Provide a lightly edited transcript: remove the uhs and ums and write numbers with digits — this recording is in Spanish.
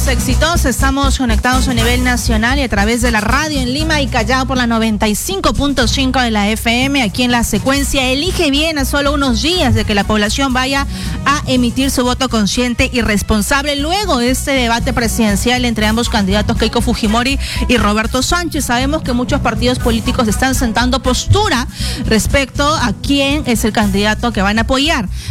Los Éxitos. Estamos conectados a nivel nacional y a través de la radio en Lima y Callao por la 95.5 de la FM. Aquí en la secuencia Elige Bien, a solo unos días de que la población vaya a emitir su voto consciente y responsable luego de este debate presidencial entre ambos candidatos, Keiko Fujimori y Roberto Sánchez. Sabemos que muchos partidos políticos están sentando postura respecto a quién es el candidato que van a apoyar.